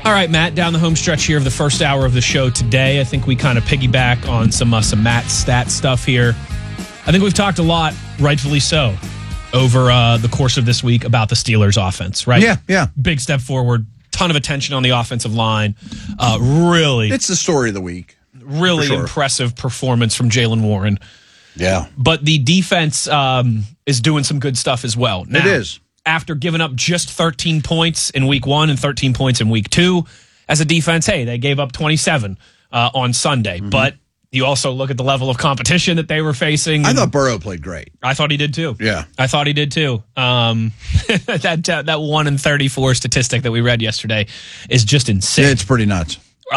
All right, Matt, down the home stretch here of the first hour of the show today. I think we kind of piggyback on some Matt stat stuff here. I think we've talked a lot, rightfully so, over the course of this week about the Steelers offense, right? Yeah. Big step forward, ton of attention on the offensive line. Really. It's the story of the week. Really impressive performance from Jaylen Warren. Yeah. But the defense is doing some good stuff as well. Now, it is. After giving up just 13 points in week 1 and 13 points in week 2, as a defense, hey, they gave up 27 on Sunday. Mm-hmm. But you also look at the level of competition that they were facing. I thought Burrow played great. I thought he did too. Yeah. I thought he did too. That 1 in 34 statistic that we read yesterday is just insane. It's pretty nuts.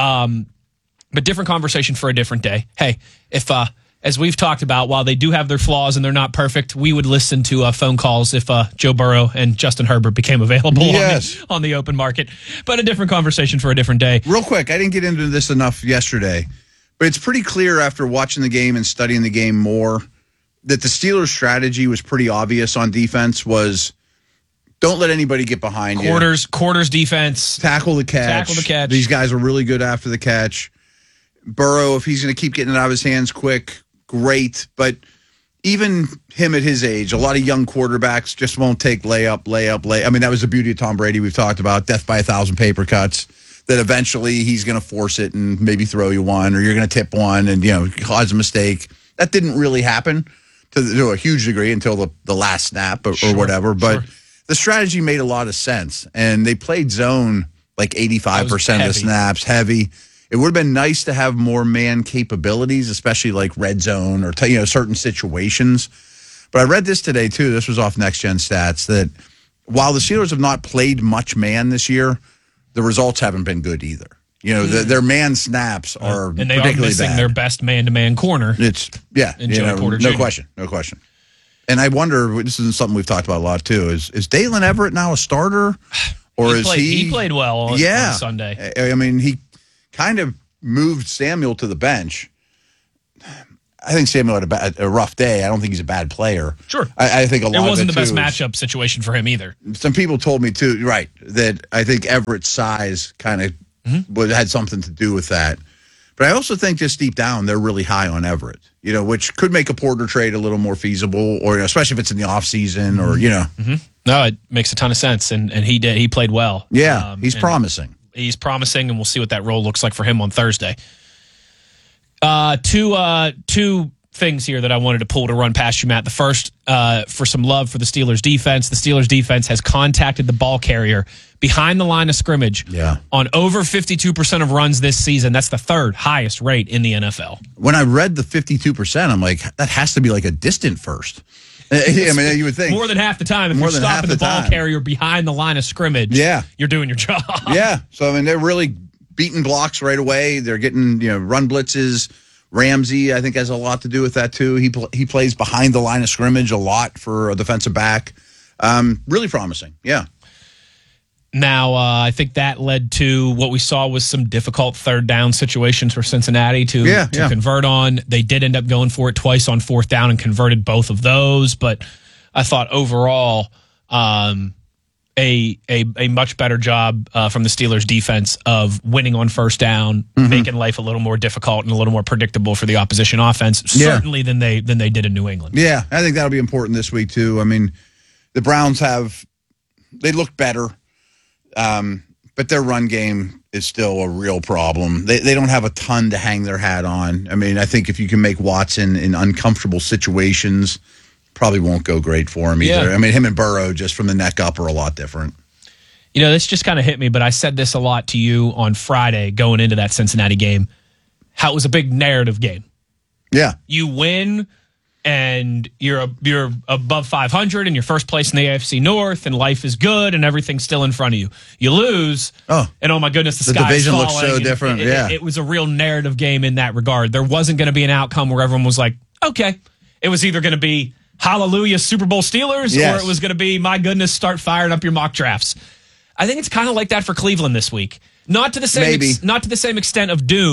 But different conversation for a different day. Hey, if as we've talked about, while they do have their flaws and they're not perfect, we would listen to phone calls if Joe Burrow and Justin Herbert became available on the open market. But a different conversation for a different day. Real quick, I didn't get into this enough yesterday, but it's pretty clear after watching the game and studying the game more that the Steelers' strategy was pretty obvious on defense was don't let anybody get behind you. Quarters defense. Tackle the catch. These guys are really good after the catch. Burrow, if he's going to keep getting it out of his hands quick, great, but even him at his age, a lot of young quarterbacks just won't take layup. I mean, that was the beauty of Tom Brady we've talked about, death by 1,000 paper cuts, that eventually he's going to force it and maybe throw you one, or you're going to tip one and, cause a mistake. That didn't really happen to a huge degree until the last snap or whatever, but the strategy made a lot of sense, and they played zone like 85% of the snaps, heavy. It would have been nice to have more man capabilities, especially like red zone or certain situations. But I read this today, too. This was off Next Gen Stats, that while the Steelers have not played much man this year, the results haven't been good either. Their man snaps are and they particularly are missing bad. Their best man-to-man corner. In Joey Porter Jr. No question. And I wonder, this is something we've talked about a lot, too, is Dalen Everett now a starter? Or he played well on Sunday. I mean, he kind of moved Samuel to the bench. I think Samuel had a rough day. I don't think he's a bad player. Sure. I think a lot of it, it wasn't the best matchup situation for him either. Some people told me, too, right, that I think Everett's size kind of had something to do with that. But I also think just deep down, they're really high on Everett, which could make a Porter trade a little more feasible, or especially if it's in the offseason or, No, it makes a ton of sense, and he played well. Yeah, he's promising. He's promising, and we'll see what that role looks like for him on Thursday. Two things here that I wanted to pull to run past you, Matt. The first, for some love for the Steelers defense. The Steelers defense has contacted the ball carrier behind the line of scrimmage on over 52% of runs this season. That's the third highest rate in the NFL. When I read the 52%, I'm like, that has to be like a distant first. I mean, you would think. More than half the time, if you're stopping the ball carrier behind the line of scrimmage, you're doing your job. Yeah. So, I mean, they're really beating blocks right away. They're getting, run blitzes. Ramsey, I think, has a lot to do with that, too. He plays behind the line of scrimmage a lot for a defensive back. Really promising, yeah. Now, I think that led to what we saw was some difficult third down situations for Cincinnati to convert on. They did end up going for it twice on fourth down and converted both of those. But I thought overall a much better job from the Steelers defense of winning on first down, making life a little more difficult and a little more predictable for the opposition offense, certainly than they did in New England. Yeah, I think that'll be important this week, too. I mean, the Browns they look better. But their run game is still a real problem. They don't have a ton to hang their hat on. I mean, I think if you can make Watson in uncomfortable situations, probably won't go great for him either. I mean, him and Burrow just from the neck up are a lot different. This just kind of hit me, but I said this a lot to you on Friday going into that Cincinnati game, how it was a big narrative game. Yeah. You win and you're above 500 and you're first place in the AFC North and life is good and everything's still in front of you. You lose, and oh my goodness, the sky's division falling. Looks so different. It was a real narrative game in that regard. There wasn't going to be an outcome where everyone was like, okay. It was either going to be hallelujah Super Bowl Steelers or it was going to be, my goodness, start firing up your mock drafts. I think it's kind of like that for Cleveland this week. Not to the same extent of doom,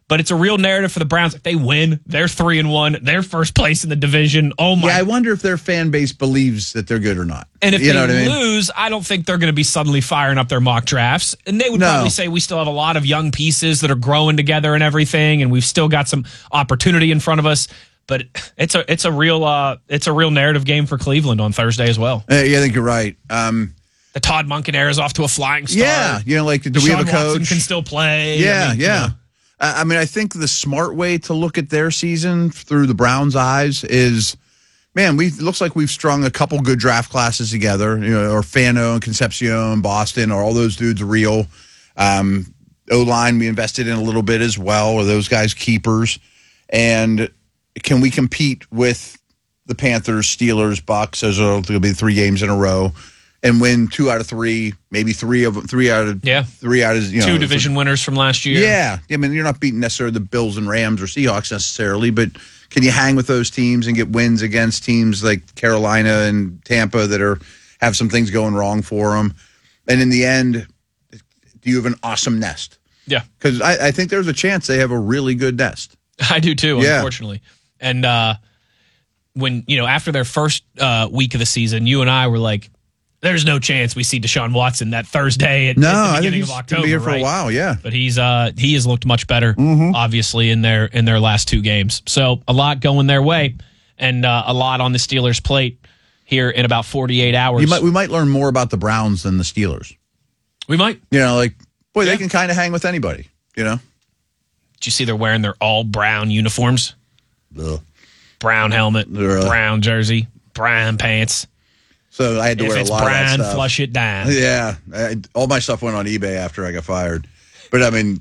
But it's a real narrative for the Browns. If they win, they're 3-1. They're first place in the division. Oh my! Yeah, I wonder if their fan base believes that they're good or not. And if they lose, I don't think they're going to be suddenly firing up their mock drafts. And they would probably say we still have a lot of young pieces that are growing together and everything, and we've still got some opportunity in front of us. But it's a real narrative game for Cleveland on Thursday as well. Yeah, I think you're right. The Todd Monken era is off to a flying start. Yeah, like do we have a coach? Watson can still play. Yeah. I mean, I think the smart way to look at their season through the Browns' eyes is, man, it looks like we've strung a couple good draft classes together. Or Fano and Concepcion, Boston, or all those dudes real. O-line we invested in a little bit as well. Are those guys keepers? And can we compete with the Panthers, Steelers, Bucks? Those are going to be 3 games in a row. And win 2 out of 3, maybe 3 out of 3 out of 2 division winners from last year. Yeah, I mean you're not beating necessarily the Bills and Rams or Seahawks necessarily, but can you hang with those teams and get wins against teams like Carolina and Tampa that have some things going wrong for them? And in the end, do you have an awesome nest? Yeah, because I think there's a chance they have a really good nest. I do too, unfortunately. And when after their first week of the season, you and I were like, there's no chance we see Deshaun Watson that Thursday at the beginning of October. Be here for a while, yeah. But he has looked much better, obviously in their last 2 games. So a lot going their way, and a lot on the Steelers' plate here in about 48 hours. We might learn more about the Browns than the Steelers. We might, they can kind of hang with anybody. Did you see they're wearing their all brown uniforms? Ugh. Brown helmet, brown jersey, brown pants. So I had to wear a lot of that stuff. Flush it down. Yeah. All my stuff went on eBay after I got fired. But, I mean,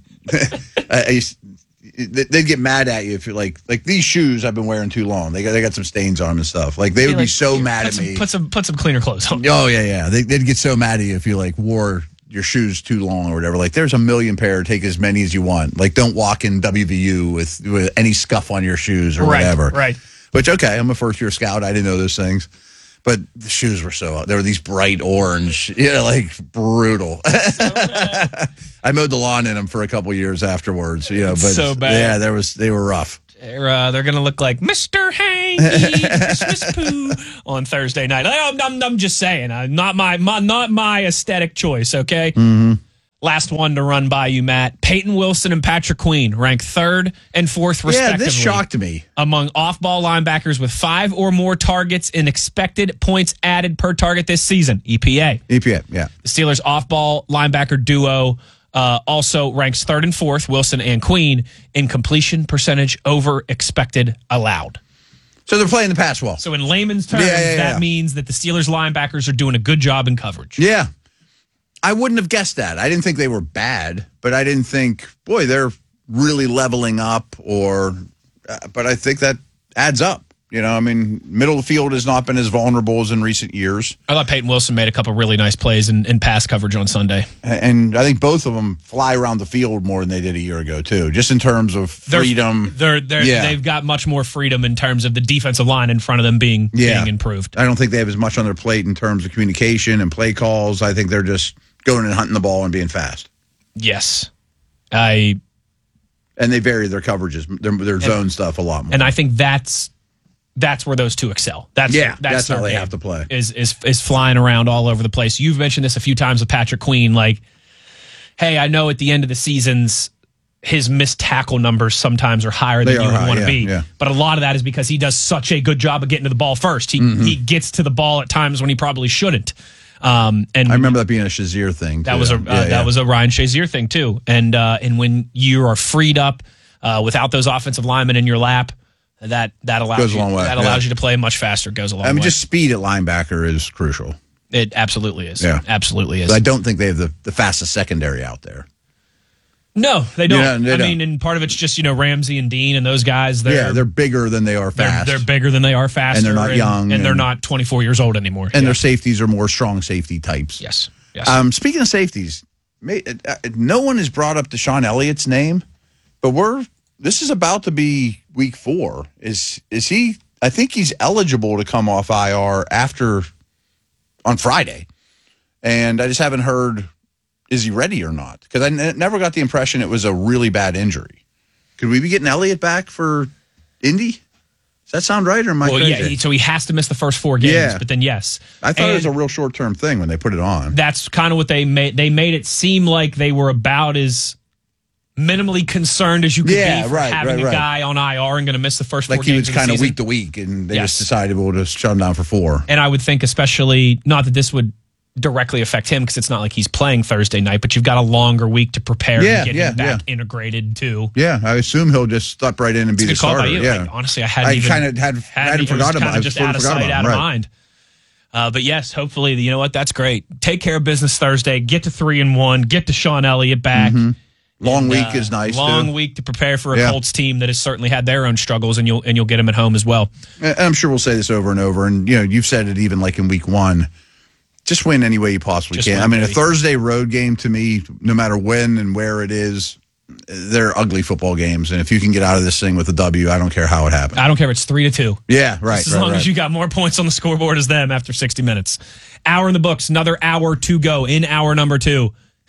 they'd get mad at you if you're like these shoes I've been wearing too long. They got some stains on them and stuff. Like, they would be so mad at me. Put some cleaner clothes on. Oh, yeah. They'd get so mad at you if you, wore your shoes too long or whatever. Like, there's a million pair. Take as many as you want. Like, don't walk in WVU with any scuff on your shoes or whatever. Right. Which, okay, I'm a first-year scout. I didn't know those things. But the shoes were they were these bright orange, brutal. I mowed the lawn in them for a couple years afterwards, but so bad. Yeah, they were rough. They're going to look like Mr. Hanky, Christmas Pooh on Thursday night. I'm just saying, not my aesthetic choice, okay? Mm-hmm. Last one to run by you, Matt. Peyton Wilson and Patrick Queen rank 3rd and 4th, respectively. Yeah, this shocked me. Among off-ball linebackers with 5 or more targets in expected points added per target this season, EPA. EPA, yeah. The Steelers' off-ball linebacker duo also ranks 3rd and 4th, Wilson and Queen, in completion percentage over expected allowed. So they're playing the pass well. So in layman's terms, that means that the Steelers' linebackers are doing a good job in coverage. Yeah. I wouldn't have guessed that. I didn't think they were bad, but I didn't think, they're really leveling up but I think that adds up. Middle of the field has not been as vulnerable as in recent years. I thought Peyton Wilson made a couple really nice plays in pass coverage on Sunday. And I think both of them fly around the field more than they did a year ago, too, just in terms of freedom. They've got much more freedom in terms of the defensive line in front of them being improved. I don't think they have as much on their plate in terms of communication and play calls. I think they're just going and hunting the ball and being fast. Yes. And they vary their coverages, their zone stuff a lot more. And I think that's where those two excel. That's how they have to play. Is flying around all over the place. You've mentioned this a few times with Patrick Queen. Like, hey, I know at the end of the seasons, his missed tackle numbers sometimes are higher than you would want to be. Yeah. But a lot of that is because he does such a good job of getting to the ball first. He gets to the ball at times when he probably shouldn't. And I remember that being a Shazier thing. That was a Ryan Shazier thing too. And when you are freed up without those offensive linemen in your lap, that allows you to play much faster. Goes a long way. Just speed at linebacker is crucial. It absolutely is. Yeah. Absolutely is. But I don't think they have the fastest secondary out there. No, they don't. I mean, and part of it's just, Ramsey and Dean and those guys. They're bigger than they are fast. They're bigger than they are fast. And they're not young. And they're not 24 years old anymore. And their safeties are more strong safety types. Yes. Speaking of safeties, no one has brought up Deshaun Elliott's name, but this is about to be week 4. Is he? I think he's eligible to come off IR on Friday. And I just haven't heard, is he ready or not? Because I never got the impression it was a really bad injury. Could we be getting Elliott back for Indy? Does that sound right, or am I crazy? Yeah, so he has to miss the first 4 games, but then yes. I thought it was a real short-term thing when they put it on. That's kind of what they made. They made it seem like they were about as minimally concerned as you could be for having a guy on IR and going to miss the first 4 games. Like he was kind of week to week, and they just decided we'll just shut him down for 4. And I would think, especially, not that this would directly affect him because it's not like he's playing Thursday night, but you've got a longer week to prepare and get him back integrated too. Yeah, I assume he'll just step right in and be the starter. By you. Yeah. Like, honestly, I hadn't forgotten about it. Just out of sight, out of mind. But yes, hopefully, you know what? That's great. Take care of business Thursday. Get to 3-1. Get to Sean Elliott back. Mm-hmm. Long week is nice. Long week to prepare for a Colts team that has certainly had their own struggles, and you'll get them at home as well. And I'm sure we'll say this over and over, and you've said it even like in week 1. Just win any way you possibly can. I mean, a Thursday road game to me, no matter when and where it is, they're ugly football games. And if you can get out of this thing with a W, I don't care how it happens. I don't care if it's 3-2. Yeah, right. As long as you got more points on the scoreboard as them after 60 minutes. Hour in the books, another hour to go in hour number 2.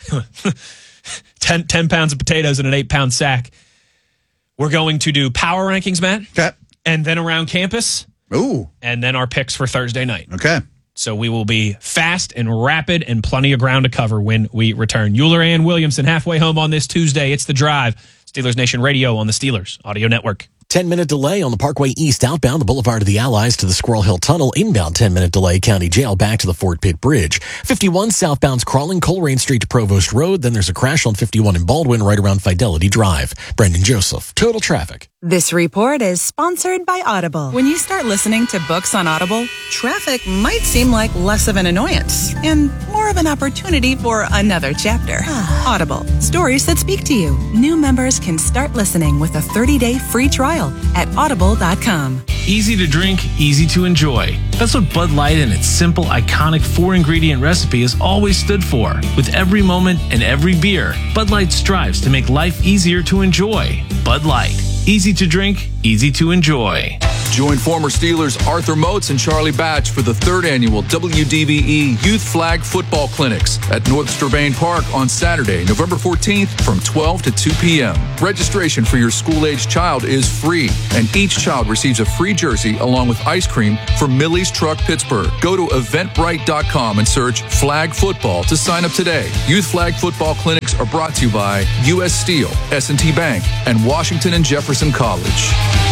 10 pounds of potatoes and an 8-pound sack. We're going to do power rankings, Matt. Okay. And then around campus. Ooh. And then our picks for Thursday night. Okay. So we will be fast and rapid and plenty of ground to cover when we return. Euler and Williamson halfway home on this Tuesday. It's The Drive. Steelers Nation Radio on the Steelers Audio Network. 10-minute delay on the Parkway East outbound, the Boulevard of the Allies to the Squirrel Hill Tunnel. Inbound 10-minute delay, County Jail back to the Fort Pitt Bridge. 51 southbound's crawling Coleraine Street to Provost Road. Then there's a crash on 51 in Baldwin right around Fidelity Drive. Brendan Joseph, Total Traffic. This report is sponsored by Audible. When you start listening to books on Audible, traffic might seem like less of an annoyance and more of an opportunity for another chapter. Audible, stories that speak to you. New members can start listening with a 30-day free trial at audible.com. Easy to drink, easy to enjoy. That's what Bud Light and its simple, iconic 4-ingredient recipe has always stood for. With every moment and every beer, Bud Light strives to make life easier to enjoy. Bud Light. Easy to drink, easy to enjoy. Join former Steelers Arthur Moats and Charlie Batch for the 3rd annual WDBE Youth Flag Football Clinics at North Strabane Park on Saturday, November 14th from 12 to 2 p.m. Registration for your school-aged child is free, and each child receives a free jersey along with ice cream from Millie's Truck Pittsburgh. Go to eventbrite.com and search Flag Football to sign up today. Youth Flag Football Clinics are brought to you by U.S. Steel, S&T Bank, and Washington and Jefferson College.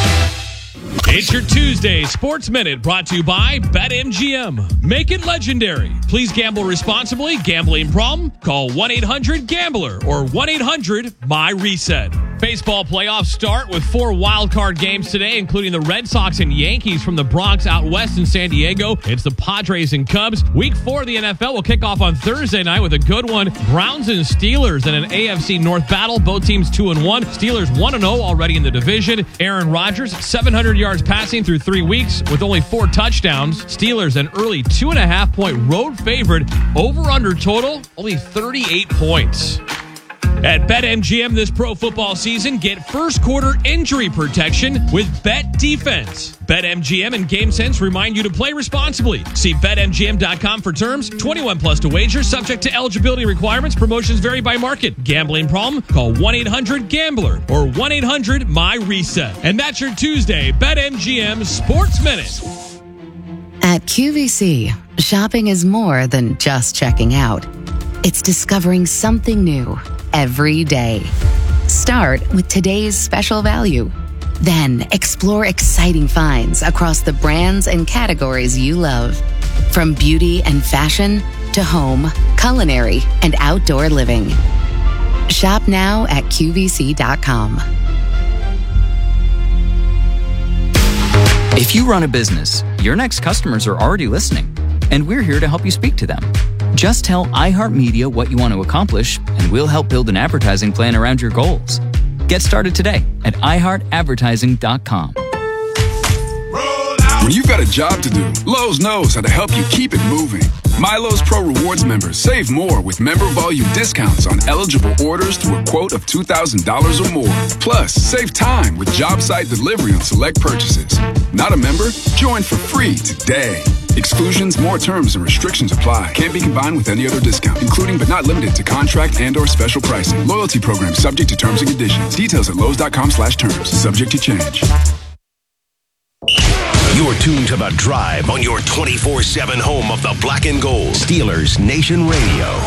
It's your Tuesday Sports Minute brought to you by BetMGM. Make it legendary. Please gamble responsibly. Gambling problem? Call 1-800-GAMBLER or 1-800-MY-RESET. Baseball playoffs start with 4 wildcard games today, including the Red Sox and Yankees from the Bronx out west in San Diego. It's the Padres and Cubs. Week 4 of the NFL will kick off on Thursday night with a good one. Browns and Steelers in an AFC North battle. Both teams 2-1. Steelers 1-0 already in the division. Aaron Rodgers, 700 yards passing through 3 weeks with only 4 touchdowns. Steelers an early 2.5-point road favorite. Over-under total, only 38 points. At BetMGM this pro football season, get first quarter injury protection with Bet Defense. BetMGM and GameSense remind you to play responsibly. See BetMGM.com for terms. 21 plus to wager, subject to eligibility requirements. Promotions vary by market. Gambling problem? Call 1-800-GAMBLER or 1-800-MY-RESET. And that's your Tuesday BetMGM Sports Minute. At QVC, shopping is more than just checking out. It's discovering something new every day. Start with today's special value. Then explore exciting finds across the brands and categories you love. From beauty and fashion to home, culinary, and outdoor living. Shop now at QVC.com. If you run a business, your next customers are already listening, and we're here to help you speak to them. Just tell iHeartMedia what you want to accomplish, and we'll help build an advertising plan around your goals. Get started today at iHeartAdvertising.com. When you've got a job to do, Lowe's knows how to help you keep it moving. MyLowe's Pro Rewards members save more with member volume discounts on eligible orders through a quote of $2,000 or more. Plus, save time with job site delivery on select purchases. Not a member? Join for free today. Exclusions, more terms, and restrictions apply. Can't be combined with any other discount, including but not limited to contract and/or special pricing. Loyalty program subject to terms and conditions. Details at Lowe's.com/terms. Subject to change. You're tuned to The Drive on your 24/7 home of the Black and Gold. Steelers Nation Radio.